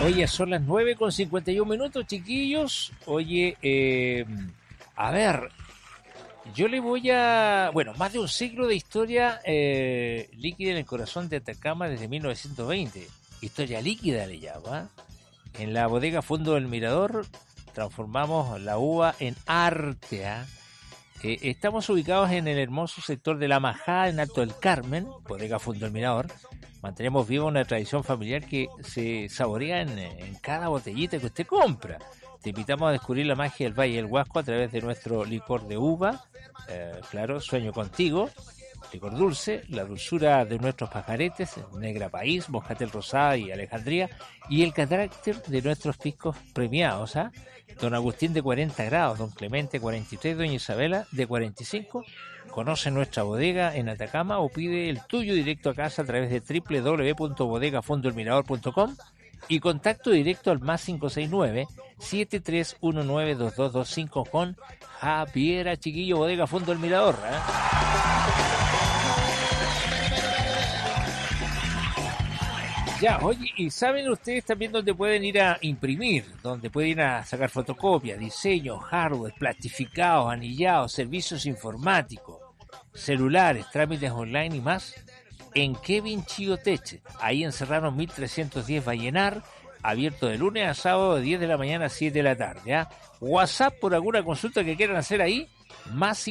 Oye, son las 9:51, chiquillos. Oye, a ver, yo le voy a... Bueno, más de un siglo de historia líquida en el corazón de Atacama desde 1920. Historia líquida le llama. En la bodega Fondo del Mirador transformamos la uva en arte. Estamos ubicados en el hermoso sector de La Majada, en Alto del Carmen, bodega Fondo del Mirador. Mantenemos viva una tradición familiar que se saborea en cada botellita que usted compra. Te invitamos a descubrir la magia del Valle del Huasco a través de nuestro licor de uva, claro, Sueño Contigo, licor dulce, la dulzura de nuestros pajaretes, Negra País, Moscatel Rosada y Alejandría, y el carácter de nuestros piscos premiados, Don Agustín de 40 grados, Don Clemente 43, Doña Isabela de 45. Conoce nuestra bodega en Atacama o pide el tuyo directo a casa a través de www.bodegafondoelmirador.com y contacto directo al más 569-7319-2225 con Javiera, chiquillo, bodega Fondo del Mirador. Ya, oye, y saben ustedes también dónde pueden ir a imprimir, dónde pueden ir a sacar fotocopias, diseño, hardware, plastificados, anillados, servicios informáticos, celulares, trámites online y más, en Kevin Chioteche, ahí en Serrano 1310 Vallenar, abierto de lunes a sábado de 10 de la mañana a 7 de la tarde. WhatsApp por alguna consulta que quieran hacer ahí, más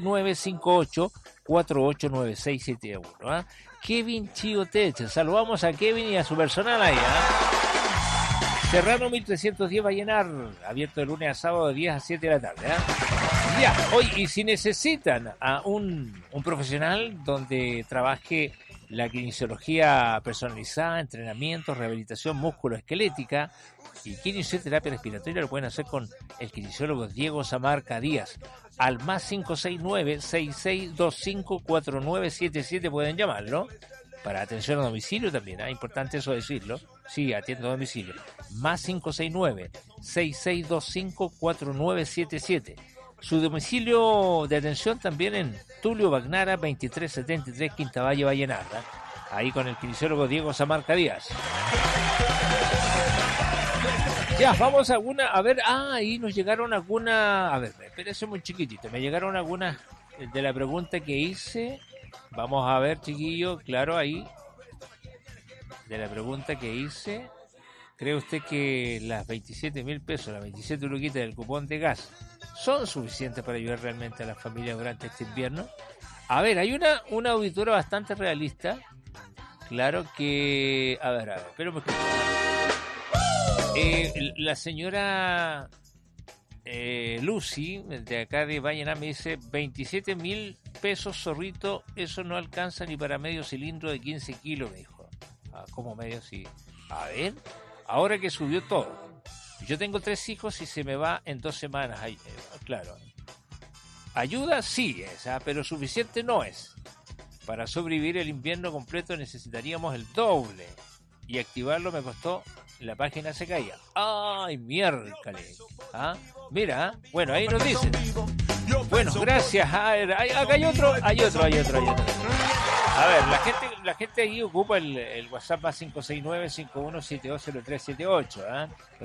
569-58489671. Kevin Chioteche, saludamos a Kevin y a su personal ahí. Serrano 1310 Vallenar, abierto de lunes a sábado de 10 a 7 de la tarde. Ya, hoy, y si necesitan a un profesional donde trabaje la kinesiología personalizada, entrenamiento, rehabilitación musculoesquelética y kinesiología respiratoria, lo pueden hacer con el kinesiólogo Diego Samarca Díaz. Al más 569-6625-4977 pueden llamarlo. Para atención a domicilio también, importante eso decirlo. Sí, atiendo a domicilio. Más 569-6625-4977. Su domicilio de atención también en Tulio Bagnara, 2373, Quinta Valle, Vallenar. Ahí con el kinesiólogo Diego Samarca Díaz. Ya, vamos a alguna, a ver, ahí nos llegaron algunas, a ver, espérese muy chiquitito, me llegaron algunas de la pregunta que hice. Vamos a ver, chiquillo, claro, ahí, de la pregunta que hice. ¿Cree usted que las 27.000 pesos, las 27 luquitas del cupón de gas son suficientes para ayudar realmente a las familias durante este invierno? A ver, hay una auditora bastante realista, claro que... A ver, espérame que... la señora Lucy, de acá de Vallenar, me dice 27.000 pesos, zorrito, eso no alcanza ni para medio cilindro de 15 kilos, me dijo. ¿Cómo medio? Sí. A ver, ahora que subió todo. Yo tengo 3 hijos y se me va en 2 semanas. Claro. Ayuda sí es, pero suficiente no es. Para sobrevivir el invierno completo necesitaríamos el doble. Y activarlo me costó... La página se caía. ¡Ay, miércoles! Mira, bueno, ahí nos dicen. Bueno, gracias. A ver, acá hay otro. A ver, la gente ahí ocupa el WhatsApp más 569-51720378.